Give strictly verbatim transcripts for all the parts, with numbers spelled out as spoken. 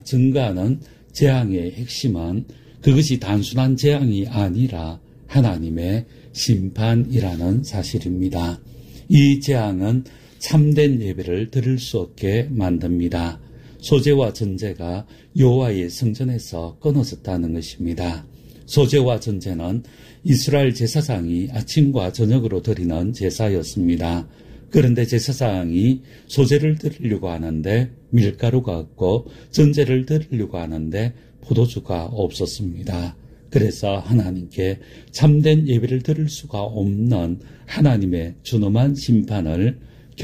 증가하는 재앙의 핵심은 그것이 단순한 재앙이 아니라 하나님의 심판이라는 사실입니다. 이 재앙은 참된 예배를 드릴 수 없게 만듭니다. 소재와 전제가 여호와의 성전에서 끊어졌다는 것입니다. 소재와 전제는 이스라엘 제사장이 아침과 저녁으로 드리는 제사였습니다. 그런데 제사장이 소재를 드리려고 하는데 밀가루가 없고 전제를 드리려고 하는데 포도주가 없었습니다. 그래서 하나님께 참된 예배를 드릴 수가 없는 하나님의 준엄한 심판을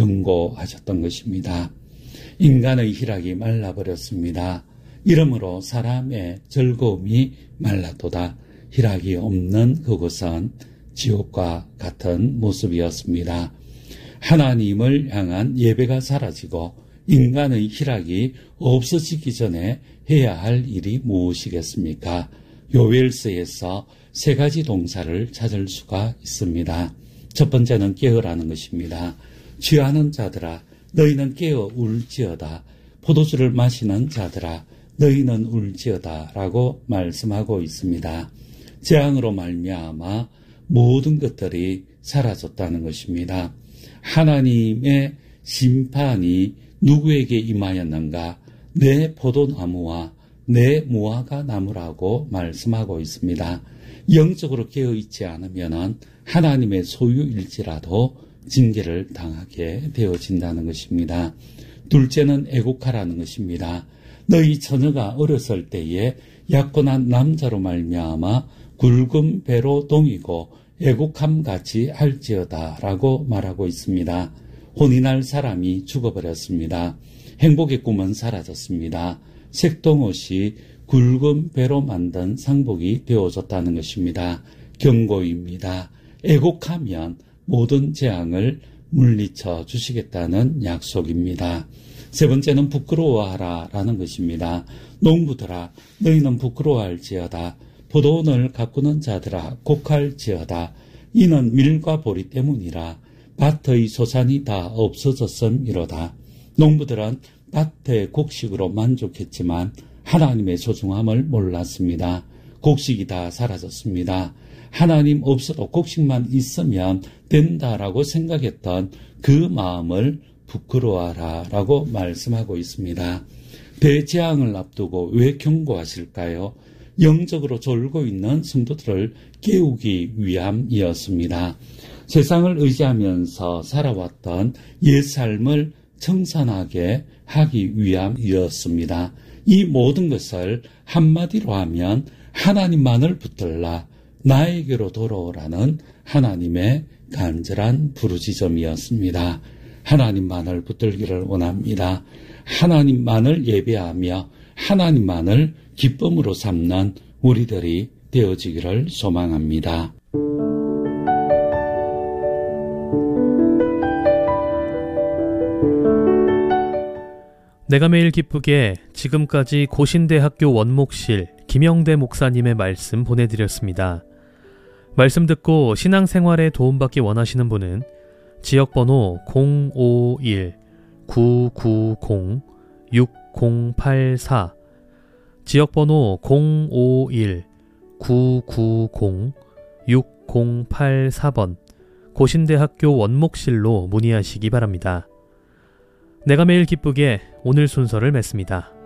경고하셨던 것입니다. 인간의 희락이 말라버렸습니다. 이러므로 사람의 즐거움이 말라도다. 희락이 없는 그곳은 지옥과 같은 모습이었습니다. 하나님을 향한 예배가 사라지고 인간의 희락이 없어지기 전에 해야 할 일이 무엇이겠습니까? 요엘서에서 세 가지 동사를 찾을 수가 있습니다. 첫 번째는 깨어라는 것입니다. 취하는 자들아 너희는 깨어 울지어다. 포도주를 마시는 자들아 너희는 울지어다 라고 말씀하고 있습니다. 재앙으로 말미암아 모든 것들이 사라졌다는 것입니다. 하나님의 심판이 누구에게 임하였는가? 내 포도나무와 내 무화과 나무라고 말씀하고 있습니다. 영적으로 깨어있지 않으면 하나님의 소유일지라도 징계를 당하게 되어진다는 것입니다. 둘째는 애국하라는 것입니다. 너희 처녀가 어렸을 때에 약혼한 남자로 말미암아 굵은 배로 동이고 애국함같이 할지어다 라고 말하고 있습니다. 혼인할 사람이 죽어버렸습니다. 행복의 꿈은 사라졌습니다. 색동옷이 굵은 배로 만든 상복이 되어졌다는 것입니다. 경고입니다. 애국하면 모든 재앙을 물리쳐 주시겠다는 약속입니다. 세 번째는 부끄러워하라 라는 것입니다. 농부들아 너희는 부끄러워할지어다. 포도원을 가꾸는 자들아 곡할지어다. 이는 밀과 보리 때문이라. 밭의 소산이 다 없어졌음이로다. 농부들은 밭의 곡식으로 만족했지만 하나님의 소중함을 몰랐습니다. 곡식이 다 사라졌습니다. 하나님 없어도 곡식만 있으면 된다라고 생각했던 그 마음을 부끄러워하라 라고 말씀하고 있습니다. 대재앙을 앞두고 왜 경고하실까요? 영적으로 졸고 있는 성도들을 깨우기 위함이었습니다. 세상을 의지하면서 살아왔던 옛 삶을 청산하게 하기 위함이었습니다. 이 모든 것을 한마디로 하면 하나님만을 붙들라, 나에게로 돌아오라는 하나님의 간절한 부르짖음이었습니다. 하나님만을 붙들기를 원합니다. 하나님만을 예배하며 하나님만을 기쁨으로 삼는 우리들이 되어지기를 소망합니다. 내가 매일 기쁘게 지금까지 고신대학교 원목실 김영대 목사님의 말씀 보내드렸습니다. 말씀 듣고 신앙생활에 도움받기 원하시는 분은 지역번호 공오일 구구공 육공팔사, 지역번호 공오일 구구공 육공팔사 번 고신대학교 원목실로 문의하시기 바랍니다. 내가 매일 기쁘게 오늘 순서를 맺습니다.